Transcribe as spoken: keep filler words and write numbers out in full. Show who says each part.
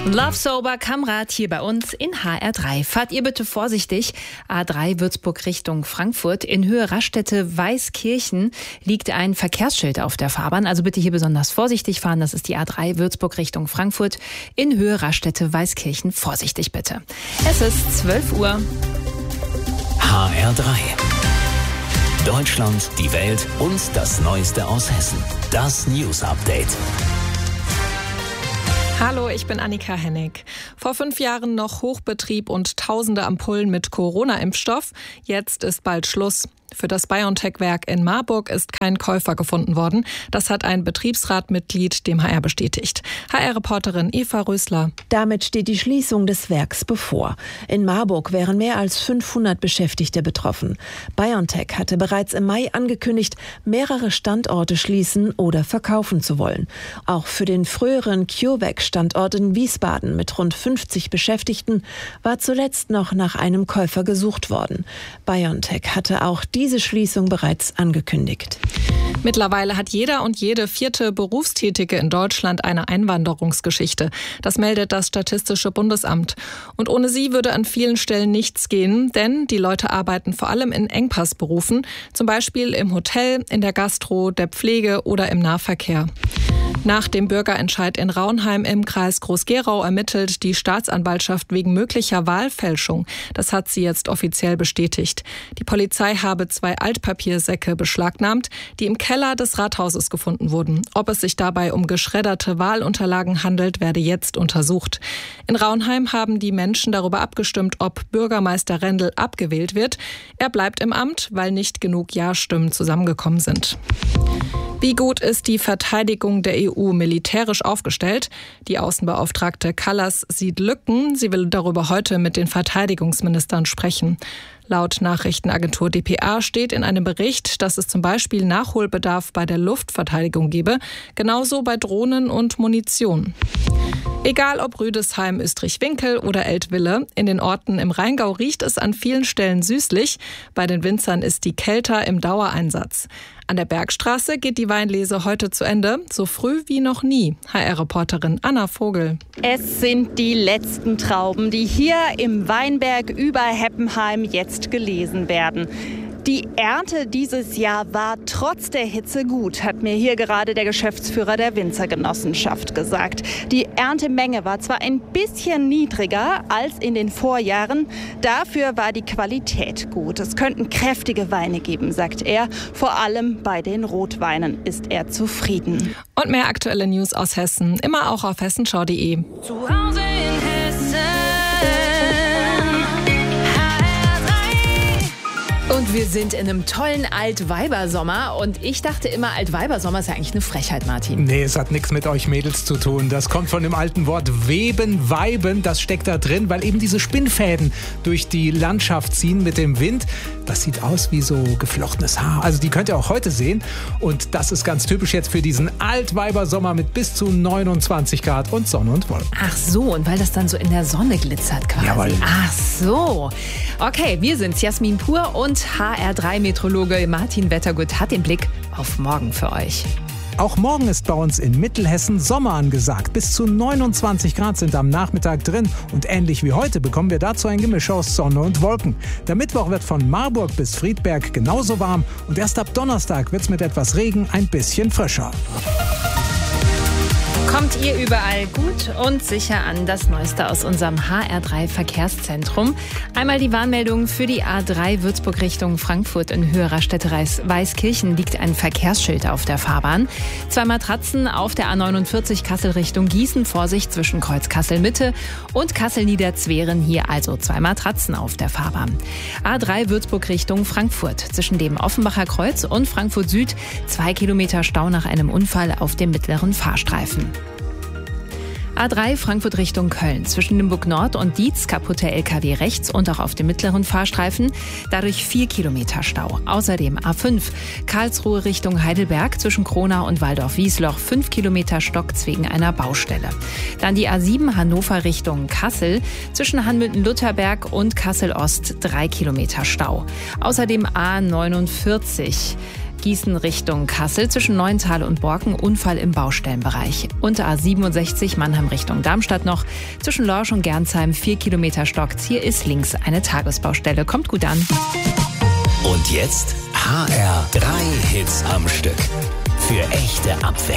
Speaker 1: Love Sober Kamrat hier bei uns in H R drei. Fahrt ihr bitte vorsichtig. A drei Würzburg Richtung Frankfurt. In Höhe Raststätte Weißkirchen liegt ein Verkehrsschild auf der Fahrbahn. Also bitte hier besonders vorsichtig fahren. Das ist die A drei Würzburg Richtung Frankfurt. In Höhe Raststätte Weißkirchen. Vorsichtig bitte. Es ist zwölf Uhr.
Speaker 2: H R drei. Deutschland, die Welt und das Neueste aus Hessen. Das News Update.
Speaker 3: Hallo, ich bin Annika Hennig. Vor fünf Jahren noch Hochbetrieb und tausende Ampullen mit Corona-Impfstoff. Jetzt ist bald Schluss. Für das BioNTech-Werk in Marburg ist kein Käufer gefunden worden. Das hat ein Betriebsratmitglied dem H R bestätigt. H R-Reporterin Eva Rösler.
Speaker 4: Damit steht die Schließung des Werks bevor. In Marburg wären mehr als fünfhundert Beschäftigte betroffen. BioNTech hatte bereits im Mai angekündigt, mehrere Standorte schließen oder verkaufen zu wollen. Auch für den früheren CureVac-Standort in Wiesbaden mit rund fünfzig Beschäftigten war zuletzt noch nach einem Käufer gesucht worden. BioNTech hatte auch die diese Schließung bereits angekündigt.
Speaker 3: Mittlerweile hat jeder und jede vierte Berufstätige in Deutschland eine Einwanderungsgeschichte. Das meldet das Statistische Bundesamt. Und ohne sie würde an vielen Stellen nichts gehen, denn die Leute arbeiten vor allem in Engpassberufen, zum Beispiel im Hotel, in der Gastro, der Pflege oder im Nahverkehr. Nach dem Bürgerentscheid in Raunheim im Kreis Groß-Gerau ermittelt die Staatsanwaltschaft wegen möglicher Wahlfälschung. Das hat sie jetzt offiziell bestätigt. Die Polizei habe zwei Altpapiersäcke beschlagnahmt, die im Keller des Rathauses gefunden wurden. Ob es sich dabei um geschredderte Wahlunterlagen handelt, werde jetzt untersucht. In Raunheim haben die Menschen darüber abgestimmt, ob Bürgermeister Rendel abgewählt wird. Er bleibt im Amt, weil nicht genug Ja-Stimmen zusammengekommen sind. Wie gut ist die Verteidigung der E U militärisch aufgestellt? Die Außenbeauftragte Kallas sieht Lücken. Sie will darüber heute mit den Verteidigungsministern sprechen. Laut Nachrichtenagentur D P A steht in einem Bericht, dass es zum Beispiel Nachholbedarf bei der Luftverteidigung gebe, genauso bei Drohnen und Munition. Egal ob Rüdesheim, Österreich-Winkel oder Eltville, in den Orten im Rheingau riecht es an vielen Stellen süßlich. Bei den Winzern ist die Kelter im Dauereinsatz. An der Bergstraße geht die Weinlese heute zu Ende, so früh wie noch nie. H R-Reporterin Anna Vogel.
Speaker 5: Es sind die letzten Trauben, die hier im Weinberg über Heppenheim jetzt gelesen werden. Die Ernte dieses Jahr war trotz der Hitze gut, hat mir hier gerade der Geschäftsführer der Winzergenossenschaft gesagt. Die Erntemenge war zwar ein bisschen niedriger als in den Vorjahren, dafür war die Qualität gut. Es könnten kräftige Weine geben, sagt er. Vor allem bei den Rotweinen ist er zufrieden.
Speaker 3: Und mehr aktuelle News aus Hessen, immer auch auf hessenschau punkt de.
Speaker 1: Zu Hause in Hessen. Und wir sind in einem tollen Altweibersommer. Und ich dachte immer, Altweibersommer ist ja eigentlich eine Frechheit, Martin.
Speaker 6: Nee, es hat nichts mit euch Mädels zu tun. Das kommt von dem alten Wort Weben, Weiben. Das steckt da drin, weil eben diese Spinnfäden durch die Landschaft ziehen mit dem Wind. Das sieht aus wie so geflochtenes Haar. Also die könnt ihr auch heute sehen. Und das ist ganz typisch jetzt für diesen Altweibersommer mit bis zu neunundzwanzig Grad und Sonne und Wolken.
Speaker 1: Ach so, und weil das dann so in der Sonne glitzert quasi.
Speaker 6: Jawohl.
Speaker 1: Ach so. Okay, wir sind's, Jasmin Pur und H R drei Meteorologe Martin Wettergut hat den Blick auf morgen für euch.
Speaker 6: Auch morgen ist bei uns in Mittelhessen Sommer angesagt. Bis zu neunundzwanzig Grad sind am Nachmittag drin. Und ähnlich wie heute bekommen wir dazu ein Gemisch aus Sonne und Wolken. Der Mittwoch wird von Marburg bis Friedberg genauso warm. Und erst ab Donnerstag wird es mit etwas Regen ein bisschen frischer.
Speaker 1: Kommt ihr überall gut und sicher an, das Neueste aus unserem H R drei Verkehrszentrum. Einmal die Warnmeldung für die A drei Würzburg Richtung Frankfurt. In Höhe Raststätte Weißkirchen liegt ein Verkehrsschild auf der Fahrbahn. Zwei Matratzen auf der A neunundvierzig Kassel Richtung Gießen. Vorsicht zwischen Kreuz Kassel Mitte und Kassel Niederzweren. Hier also zwei Matratzen auf der Fahrbahn. A drei Würzburg Richtung Frankfurt. Zwischen dem Offenbacher Kreuz und Frankfurt Süd zwei Kilometer Stau nach einem Unfall auf dem mittleren Fahrstreifen. A drei Frankfurt Richtung Köln. Zwischen Limburg Nord und Dietz kaputte L K W rechts und auch auf dem mittleren Fahrstreifen. Dadurch vier Kilometer Stau. Außerdem A fünf Karlsruhe Richtung Heidelberg. Zwischen Kronau und Waldorf-Wiesloch fünf Kilometer Stocks wegen einer Baustelle. Dann die A sieben Hannover Richtung Kassel. Zwischen Hanmünden-Lutherberg und Kassel Ost drei Kilometer Stau. Außerdem A neunundvierzig Gießen Richtung Kassel zwischen Neuental und Borken Unfall im Baustellenbereich. Und A siebenundsechzig Mannheim Richtung Darmstadt noch. Zwischen Lorsch und Gernsheim vier Kilometer stockt's. Hier ist links eine Tagesbaustelle. Kommt gut an.
Speaker 2: Und jetzt H R drei Hits am Stück. Für echte Abwechslung.